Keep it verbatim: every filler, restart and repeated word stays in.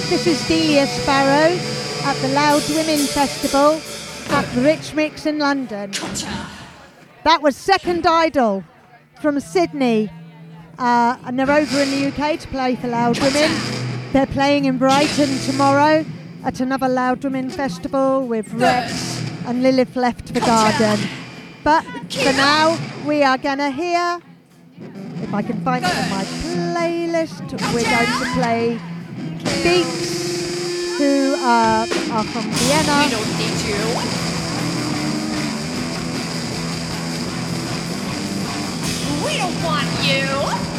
This is Delia Sparrow at the Loud Women Festival at the Rich Mix in London. That was Second Idol from Sydney, uh, and they're over in the U K to play for Loud Women. They're playing in Brighton tomorrow at another Loud Women Festival with Rex and Lilith Left the Garden. But for now, we are going to hear, if I can find it on my playlist, we're going to play Beaks, who uh, are from Vienna. We don't need you. We don't want you.